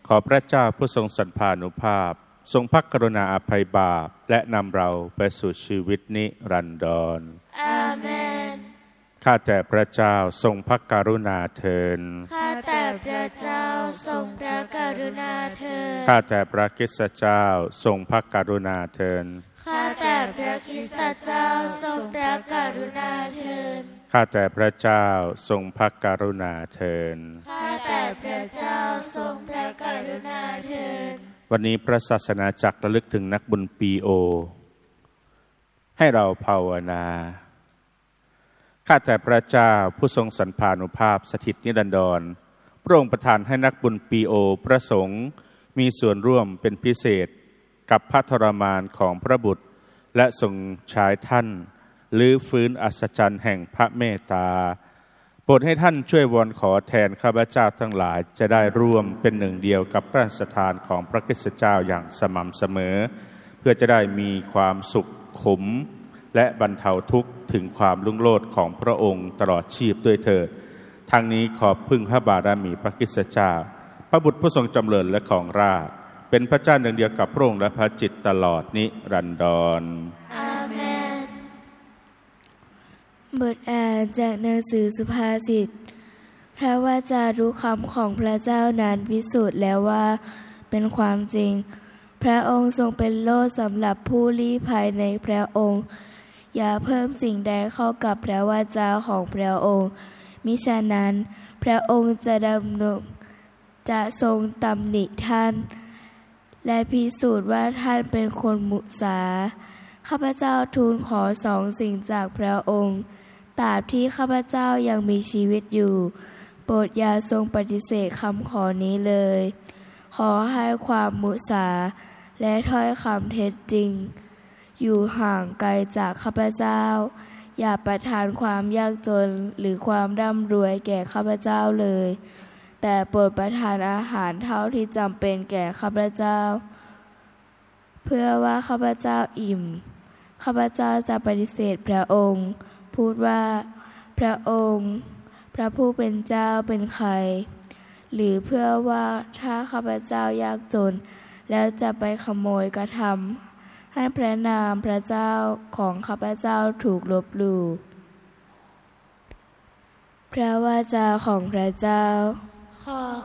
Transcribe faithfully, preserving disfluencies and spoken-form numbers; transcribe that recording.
ขอพระเจ้าผู้ทรงสันพานุภาพทรงพระกรุณาอภัยบาปและนำเราไปสู่ชีวิตนิรันดรอาเมนข้าแต่พระเจ้าทรงพระกรุณาเถิดข้าแต่พระเจ้าทรงพระกรุณาเถิดข้าแต่พระคริสต์เจ้าทรงพระกรุณาเถิดข้าแต่พระคริสต์เจ้าทรงพระกรุณาเถิดข้าแต่พระเจ้าทรงพระกรุณาเถิดข้าแต่พระเจ้าทรงพระกรุณาเถิดวันนี้พระศาสนาจักรระลึกถึงนักบุญปีโอให้เราภาวนาข้าแต่พระเจ้าผู้ทรงสันพานุภาพสถิตนิรันดรพระองค์ประทานให้นักบุญปีโอพระสงฆ์มีส่วนร่วมเป็นพิเศษกับพระทรมานของพระบุตรและทรงใช้ท่านลื้อฟื้นอัศจรรย์แห่งพระเมตตาโปรดให้ท่านช่วยวอนขอแทนข้าพเจ้าทั้งหลายจะได้ร่วมเป็นหนึ่งเดียวกับพระสถานของพระคริสตเจ้าอย่างสม่ำเสมอเพื่อจะได้มีความสุขขมและบรรเทาทุกข์ถึงความรุ่งโรจน์ของพระองค์ตลอดชีพด้วยเถิดทั้งนี้ขอพึ่งพระบารมีพระคริสตเจ้าพระบุตรผู้ทรงจำเริญและของราชเป็นพระเจ้าหนึ่งเดียวกับพระองค์และพระจิตตลอดนิรันดรอาเมนบทอ่านจากหนังสือสุภาษิตพระวาจารู้คำของพระเจ้านั้นพิสูจน์แล้วว่าเป็นความจริงพระองค์ทรงเป็นโล่สำหรับผู้ลี้ภัยในพระองค์อย่าเพิ่มสิ่งใดเข้ากับพระวาจาของพระองค์มิฉะนั้นพระองค์จะดำรงจะทรงตำหนิท่านและพิสูจน์ว่าท่านเป็นคนมุสาข้าพเจ้าทูลขอสองสิ่งจากพระองค์ตราบที่ข้าพเจ้ายังมีชีวิตอยู่โปรดอย่าทรงปฏิเสธคำขอนี้เลยขอให้ความมุสาและถ้อยคำเท็จจริงอยู่ห่างไกลจากข้าพเจ้าอย่าประทานความยากจนหรือความร่ำรวยแก่ข้าพเจ้าเลยแต่โปรดประทานอาหารเท่าที่จำเป็นแก่ข้าพเจ้าเพื่อว่าข้าพเจ้าอิ่มข้าพเจ้าจะปฏิเสธพระองค์พูดว่าพระองค์พระผู้เป็นเจ้าเป็นใครหรือเพื่อว่าถ้าข้าพเจ้ายากจนแล้วจะไปขโมยกระทำให้พระนามพระเจ้าของข้าพเจ้าถูกลบหลู่พระวาจาของพระเจ้าขอ